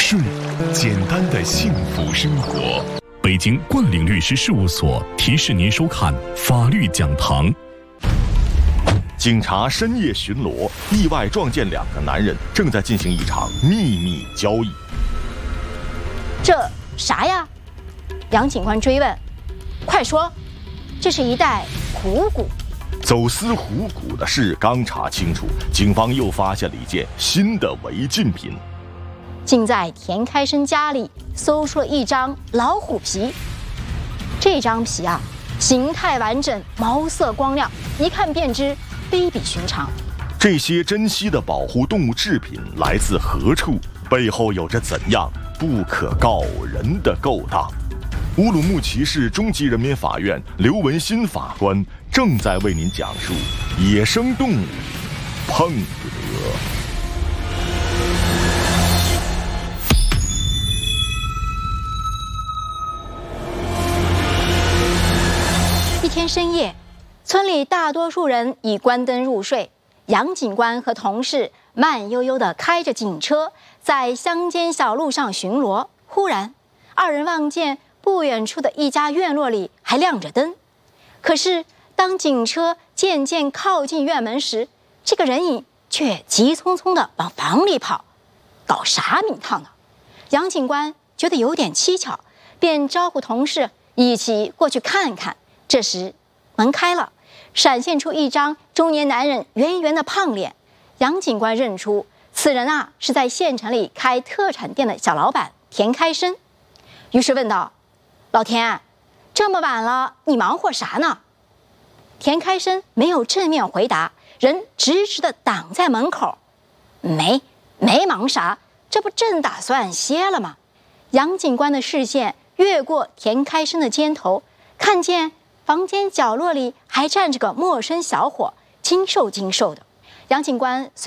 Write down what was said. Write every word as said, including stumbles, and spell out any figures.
顺，简单的幸福生活。北京冠领律师事务所提示您收看法律讲堂。 警察深夜巡逻，意外撞见两个男人正在进行一场秘密交易。 这啥呀？杨警官追问。快说，这是一袋虎骨。 走私虎骨的事刚查清楚，警方又发现了一件新的违禁品。 竟在田开生家里搜出了一张老虎皮。这张皮啊，形态完整，毛色光亮，一看便知非比寻常。 这些珍稀的保护动物制品来自何处？背后有着怎样不可告人的勾当？乌鲁木齐市中级人民法院刘文新法官正在为您讲述野生动物碰不得。 一天深夜，村里大多数人已关灯入睡。杨警官和同事慢悠悠地开着警车，在乡间小路上巡逻。忽然，二人望见不远处的一家院落里还亮着灯。可是，当警车渐渐靠近院门时，这个人影却急匆匆地往房里跑，搞啥名堂呢？杨警官觉得有点蹊跷，便招呼同事一起过去看看。这时，门开了，闪现出一张中年男人圆圆的胖脸。杨警官认出此人啊，是在县城里开特产店的小老板田开生，于是问道：“老田，这么晚了，你忙活啥呢？”田开生没有正面回答，人直直地挡在门口。没没忙啥，这不正打算歇了吗？杨警官的视线越过田开生的肩头，看见房间角落里还站着个陌生小伙，精瘦精瘦的。杨警官